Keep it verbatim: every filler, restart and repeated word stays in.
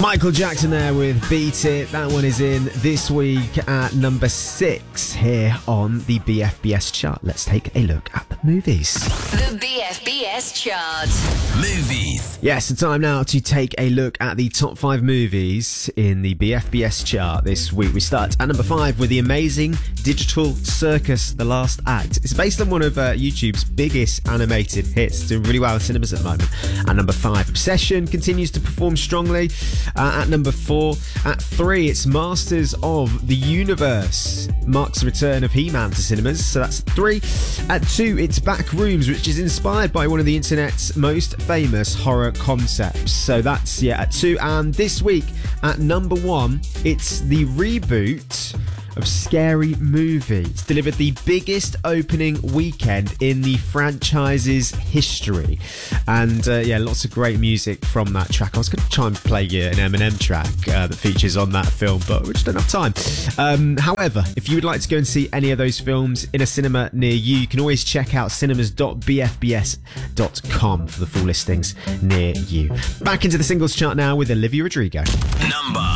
Michael Jackson there with Beat It. That one is in this week at number six here on the B F B S chart. Let's take a look at the movies. The B F B S chart. Movies. Yes, it's time now to take a look at the top five movies in the B F B S chart this week. We start at number five with The Amazing Digital Circus: The Last Act. It's based on one of uh, YouTube's biggest animated hits, doing really well in cinemas at the moment. At number five, Obsession continues to perform strongly. Uh, at number four, at three, it's Masters of the Universe. Marks the return of He-Man to cinemas, so that's three. At two, it's Backrooms, which is inspired by one of the internet's most famous horror concepts. So that's, yeah, at two. And this week, at number one, it's the reboot of Scary Movie. It's delivered the biggest opening weekend in the franchise's history. And uh, yeah, lots of great music from that track. I was going to try and play uh, an Eminem track uh, that features on that film, but we just don't have time. Um, however, if you would like to go and see any of those films in a cinema near you, you can always check out cinemas dot b f b s dot com for the full listings near you. Back into the singles chart now with Olivia Rodrigo. Number